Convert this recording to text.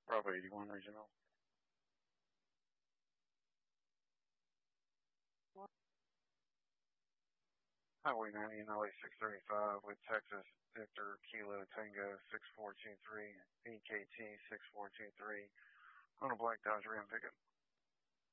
Bravo 81 Regional. Highway 90 and LA 635 with Texas Victor Kilo Tango 6423 PKT 6423 on a black Dodge Ram pickup.